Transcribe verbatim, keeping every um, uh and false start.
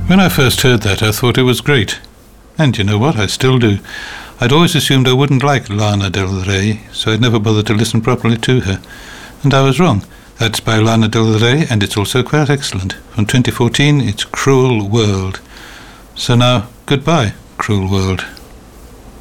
When I first heard that, I thought it was great. And you know what? I still do. I'd always assumed I wouldn't like Lana Del Rey, so I'd never bothered to listen properly to her. And I was wrong. That's by Lana Del Rey, and it's also quite excellent. From twenty fourteen, it's Cruel World. So now, goodbye, Cruel World.